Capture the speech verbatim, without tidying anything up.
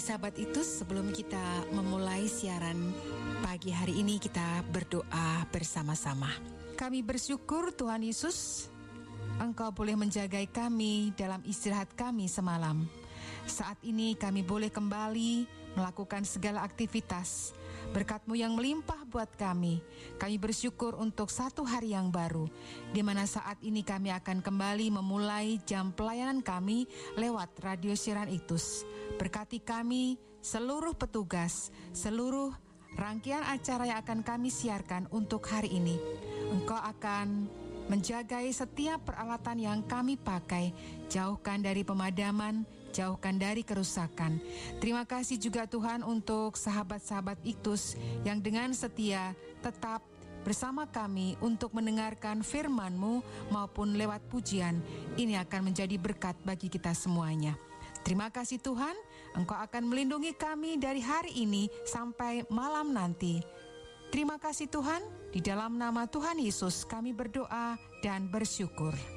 sahabat itu, sebelum kita memulai siaran pagi hari ini, kita berdoa bersama-sama. Kami bersyukur Tuhan Yesus, Engkau boleh menjagai kami dalam istirahat kami semalam. Saat ini kami boleh kembali melakukan segala aktivitas. Berkat-Mu yang melimpah buat kami. Kami bersyukur untuk satu hari yang baru, di mana saat ini kami akan kembali memulai jam pelayanan kami lewat radio siaran Iktus. Berkati kami, seluruh petugas, seluruh rangkaian acara yang akan kami siarkan untuk hari ini. Engkau akan menjagai setiap peralatan yang kami pakai, jauhkan dari pemadaman, jauhkan dari kerusakan. Terima kasih juga Tuhan untuk sahabat-sahabat Iktus yang dengan setia tetap bersama kami untuk mendengarkan firman-Mu maupun lewat pujian. Ini akan menjadi berkat bagi kita semuanya. Terima kasih Tuhan, Engkau akan melindungi kami dari hari ini sampai malam nanti. Terima kasih Tuhan, di dalam nama Tuhan Yesus kami berdoa dan bersyukur.